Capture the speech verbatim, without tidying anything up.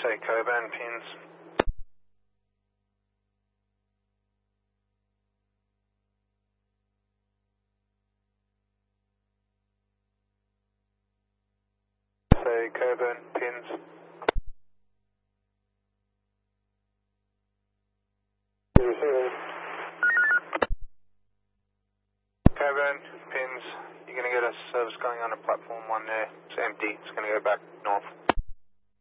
Say Coburn pins. Say Coburn pins. Coburn pins. You're going to get a service going on to platform one there. It's empty. It's going to go back north.